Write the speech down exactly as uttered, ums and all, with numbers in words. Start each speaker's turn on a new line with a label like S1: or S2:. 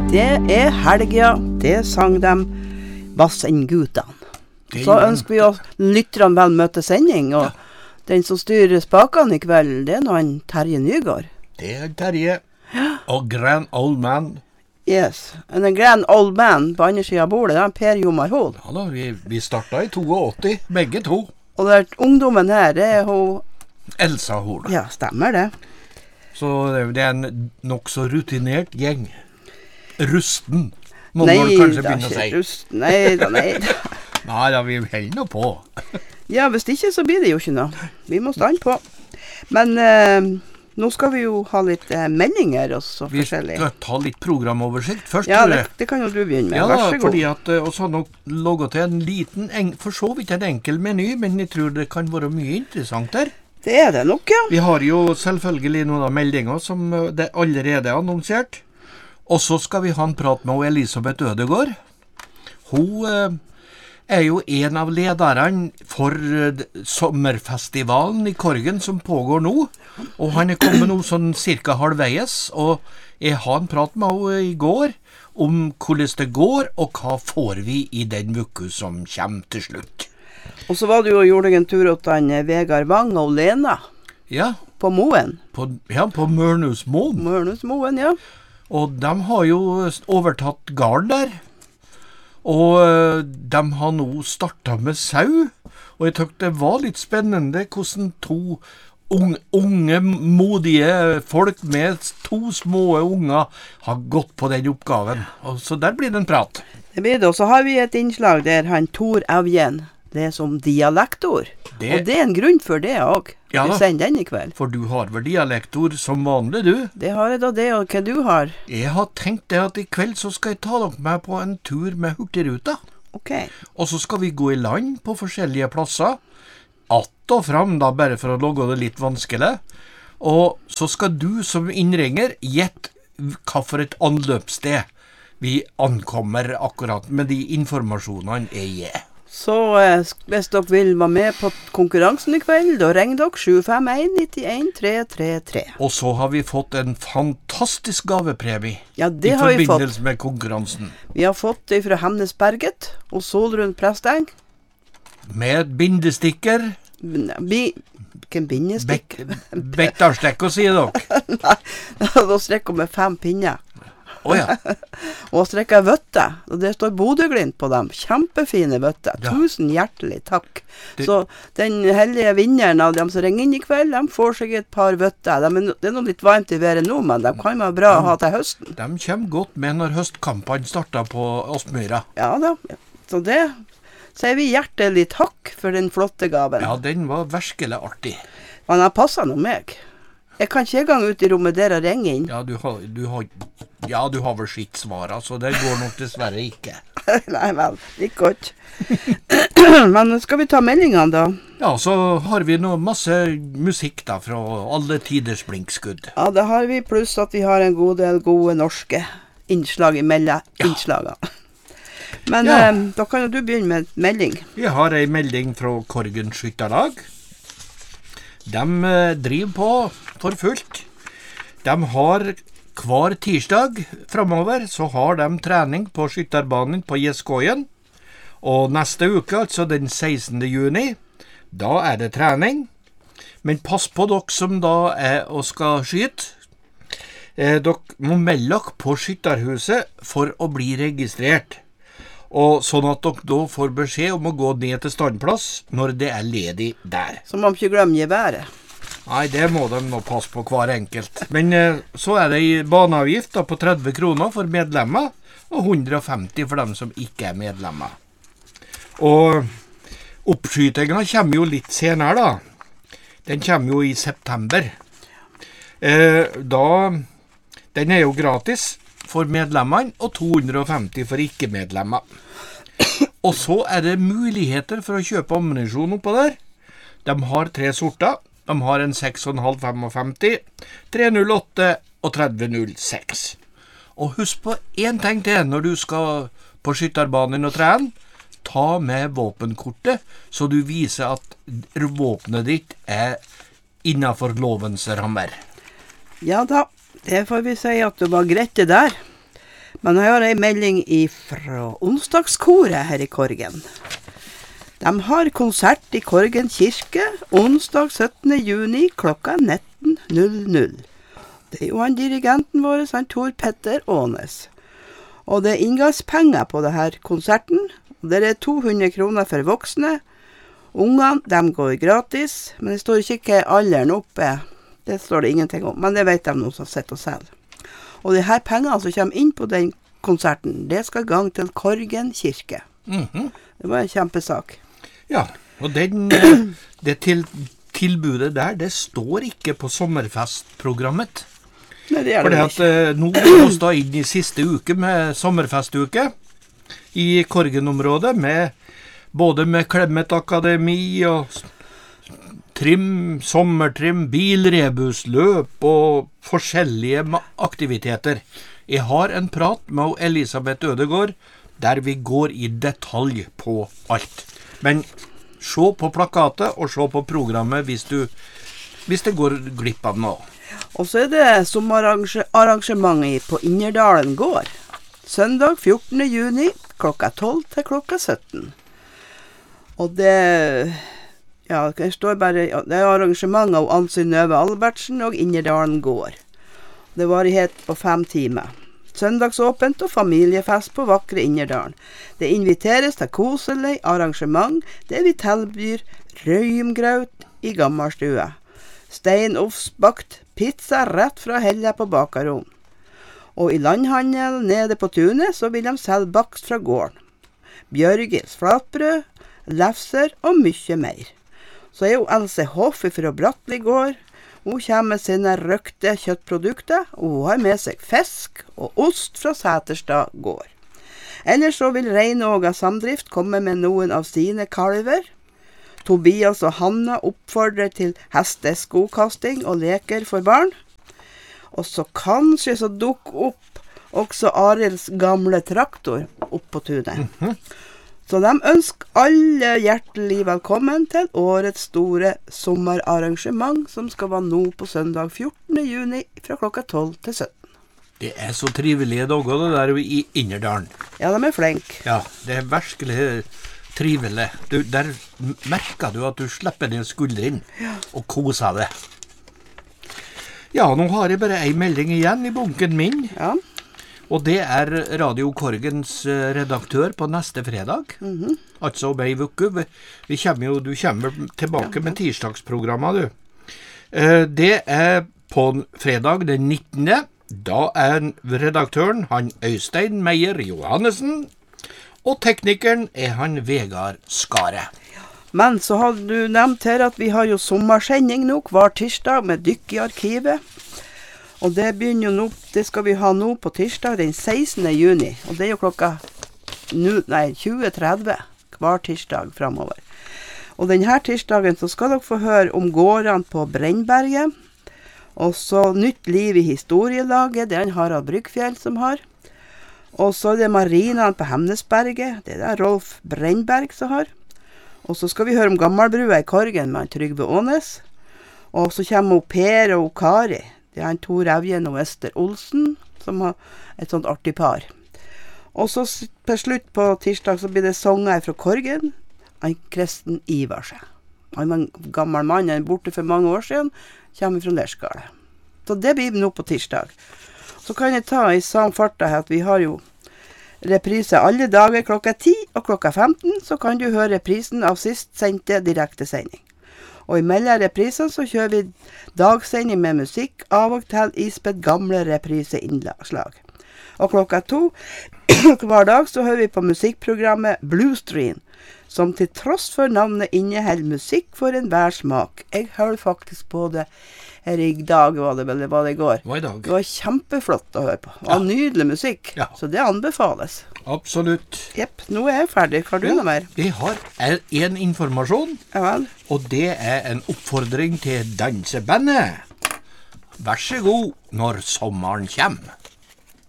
S1: Det er helga, det sang de Vassendgutene. Så ønsker vi å lytterne vel møte sending, og ja. Den som styrer spakene i kveld, det er nå en Terje Nygaard.
S2: Det er Terje, og Grand Old Man.
S1: Yes, and en Grand Old Man på andre siden av bordet, det er Per Jomar Hol.
S2: Ja da, vi, vi startet i åttito, begge to.
S1: Og der ungdommen her, det er hun...
S2: Elsa Hol.
S1: Ja, stemmer det.
S2: Så det er en nok så rutinert gjeng. Rusten, må
S1: nei,
S2: man kanskje begynne å si.
S1: Rusten, nei da, nei da.
S2: Nei da, vi holder nå på.
S1: Ja, hvis ikke så blir det jo ikke noe. Vi må stande på. Men eh, nå skal vi jo ha litt eh, meldinger og så
S2: vi
S1: forskjellig.
S2: Vi skal ta litt programoversikt først,
S1: ja,
S2: tror jeg.
S1: Ja, det, det kan jo du begynne med.
S2: Ja,
S1: vær så god.
S2: Fordi at uh, oss har nok logget til en liten, en, for så vidt en enkel meny, men jeg tror det kan være mye interessant der.
S1: Det er det nok, ja.
S2: Vi har jo selvfølgelig noen av meldinger som uh, det allerede er annonsert. Og så skal vi ha en prat med Elisabeth Ødegård. Hun uh, er jo en av lederne for uh, sommerfestivalen i Korgen som pågår nå. Og han er kommet nå sånn cirka halvveis, og jeg har en prat med henne i går om hvordan det går, og hva får vi i den uka som kommer til slutt.
S1: Og så var du jo og gjorde en tur til han Vegard Wang og Lena.
S2: Ja.
S1: På Moen.
S2: På, ja, på Mørnhusmoen.
S1: Mørnhusmoen, ja.
S2: Og de har jo overtatt garden der. Og de har nå startet med sau. Og jeg tykte det var litt spennende hvordan to unge, unge, modige folk med to små unger har gått på den oppgaven. Og så der blir det en prat.
S1: Det blir det, og så har vi et innslag der han Tor Evjen, det er som dialektord. Det... Og det er en grunn for det også.
S2: Ja,
S1: vi sender den i kveld.
S2: For du har vel dialektord som vanlig, du?
S1: Det har jeg da, det, og hva du har?
S2: Jeg har tenkt det at i kveld så skal jeg ta dere med på en tur med Hurtigruta.
S1: Ok.
S2: Og så skal vi gå i land på forskjellige plasser. Att og fram da, bare for å logge det litt vanskelig. Og så skal du som innringer gjette hva for et anløpssted vi ankommer akkurat med de informasjonene jeg gir.
S1: Så eh, hvis dere vil være med på konkurransen i kveld, da ringer dere sju fem en ni en tre tre tre.
S2: Og så har vi fått en fantastisk gavepremie
S1: ja, det
S2: i
S1: har vi
S2: forbindelse
S1: fått.
S2: Med konkurransen.
S1: Vi har fått det fra Hemnesberget og Solrund Presteng.
S2: Med bindestikker.
S1: Bi... Hvilken bindestikk?
S2: Bektarstekk å si dere.
S1: Nei, da strekker vi med fem pinner.
S2: Oh, ja.
S1: Og strekker vøtter, og det står Bodø-Glimt på dem. Kjempefine vøtter. Ja. Tusen hjertelig takk. Det... Så den heldige vinneren av dem som ringer inn i kveld, de får seg et par vøtter. De er, det er noe litt varmt i været nå, men de kan være bra de, å ha til høsten.
S2: De kommer godt med når høstkampene starter på Aspmyra.
S1: Ja da, så det sier vi hjertelig takk for den flotte gaven.
S2: Ja, den var virkelig artig.
S1: Men den passer nå meg. Jeg kan ikke engang ut i rommet der og ringe inn.
S2: Ja, du har, du har, ja, du har vel sitt svar, så det går nok dessverre ikke.
S1: Nei vel, litt godt. Men skal vi ta meldingene da?
S2: Ja, så har vi nå masse musikk da, fra alle tiders blinkskudd.
S1: Ja, det har vi, pluss at vi har en god del gode norske innslag i melde innslagene. Ja. Men ja. eh, da kan jo du begynne med melding.
S2: Vi har en melding fra Korgen Skytterlag. De eh, driver på for fullt. De har hver tirsdag fremover, så har de trening på skytterbanen på Gjeskåien. Og neste uke, altså den sekstende juni, da er det trening. Men pass på dere som da er og skal skyte. Eh, dere må melde dere på skytterhuset for å bli registrert. Og sånn at dere da får beskjed om å gå ned til standplass når det er ledig der.
S1: Så må de ikke glemme geværet.
S2: Nei, det må de nå passe på hver enkelt. Men eh, så er det i baneavgift da, på tretti kroner for medlemmer, og hundre og femti for dem som ikke er medlemmer. Og oppskytingen kommer jo litt senere da. Den kommer jo i september. Eh, da, den er jo gratis for medlemmene, og to hundre og femti for ikke-medlemmer. Og så er det muligheter for å kjøpe ammunisjon oppå der. De har tre sorter. De har en seks komma fem femfem, tre null åtte og tretti null seks. Og husk på en ting til når du skal på skytterbanen og trene. Ta med våpenkortet, så du viser at våpenet ditt er innenfor lovens rammer.
S1: Ja da, det får vi si at det var greit det der. Men jeg har en melding fra onsdagskoret her i Korgen. De har konsert i Korgen kirke onsdag syttende juni klokka nitten null null. Det er jo han dirigenten vår, han Tor Petter Ånes. Og det er inngangspenger på denne konserten. Det er to hundre kroner for voksne. Ungene, de går gratis, men det står ikke alderen oppe. Det står det ingenting om, men det vet de noe som sitter og selger. Og de her pengene som kommer inn på den konserten, det skal gang til Korgen kirke.
S2: Mhm.
S1: Det var en kjempesak.
S2: Ja, og den, eh, det til, tilbudet der, det står ikke på sommerfestprogrammet.
S1: Nei, det gjør
S2: Fordi
S1: det
S2: at
S1: ikke.
S2: eh, nå er vi da inn i siste uke med sommerfestuke i Korgen-området, med, både med Klemmet Akademi og s- trim, sommertrim, bilrebusløp og forskjellige ma- aktiviteter. Jeg har en prat med Elisabeth Ødegård, der vi går i detalj på alt. Men se på plakatet og se på programmet hvis, du, hvis det går glipp av noe.
S1: Og så er det sommerarrangement på Innerdalen gård. Søndag fjortende juni klokka tolv til klokka sytten. Og det, ja, det står bare, ja, det er arrangement av Ann Synnøve Albertsen og Innerdalen gård. Det varighet på fem timer. Søndagsåpent og familiefest på vakre Innerdalen. Det inviteres til koselig arrangement, det vi tilbyr røymgraut i gammelstue. Steinovsbakt pizza rett fra hella på bakaron. Og i landhandel nede på tunet så vil de selge bakst fra gården. Bjørgils flatbrød, lefser og mye mer. Så er jo Else Hoff fra Brattli gård. Hun kommer med sine røkte kjøttprodukter, og hun har med seg fisk og ost fra Sæterstad gård. Ellers så vil Reinåga Samdrift komme med noen av sine kalver. Tobias og Hanna oppfordrer til hesteskokasting og leker for barn. Og så kanskje så dukker opp også Arilds gamle traktor opp på tunet.
S2: Mhm.
S1: Så de ønsker alle hjertelig velkommen til årets store sommerarrangement, som skal være nå på søndag fjortende juni fra klokka tolv til sytten.
S2: Det er så trivelige dager det der i Innerdalen.
S1: Ja, de er flinke.
S2: Ja, det er virkelig trivelig. Du, der merker du at du slipper ned skuldrene og koser deg. Ja, nå har jeg bare en melding igjen i bunken min.
S1: Ja.
S2: Og det er Radio Korgens eh, redaktør på neste fredag.
S1: Mhm.
S2: Altså om ei uke. Vi, vi kommer jo, du kommer tilbake med tirsdagsprogrammet, du. Eh, det er på fredag den nittende. Da er redaktøren han Øystein Meyer Johannessen, og teknikeren er han Vegard Skare.
S1: Men så har du nevnt her at vi har jo sommersending nå hver tirsdag med dykk i arkivet. Og det begynner jo nå, det skal vi ha nå på tirsdag den sekstende juni. Og det er jo klokka nu, nei, tjue tretti hver tirsdag fremover. Og denne tirsdagen så skal dere få høre om gårdene på Brennberget. Og så Nytt liv i historielaget, det er en Harald Bryggfjell som har. Og så er det marinaen på Hemnesberget, det er det Rolf Brennberg som har. Og så skal vi høre om Gammelbrua i Korgen med Trygve Ånes. Og så kommer Per og Kari. Det er en Tor Evjen og Ester Olsen, som har et sånt artig par. Og så på slutt på tirsdag så blir det sanger fra Korgen, en Kristen Ivarsen. Han var en gammel mann, han er borte for mange år siden, kommer fra Lerskale. Så det blir nå på tirsdag. Så kan jeg ta i samme farta her at vi har jo reprise alle dager klokka ti og klokka femten, så kan du høre reprisen av sist sendte direktesending. Og i mellom reprisene så kjører vi dagsending med musikk, av og til ispedd gamle repriseinnslag. Og klokka to hver dag så hører vi på musikkprogrammet Bluestream, som til tross for navnet inneholder musikk for enhver smak. Jeg hører faktisk på det her i dag, var det vel, det var det i går.
S2: Hva i dag?
S1: Det var kjempeflott å høre på. Det var nydelig musikk,
S2: Ja.
S1: så det anbefales.
S2: Absolutt.
S1: Jepp, nå er jeg ferdig. Har du
S2: Ja,
S1: noe mer?
S2: Vi har en informasjon,
S1: Ja vel.
S2: og det er en oppfordring til dansebandet. Vær så god når sommeren kommer.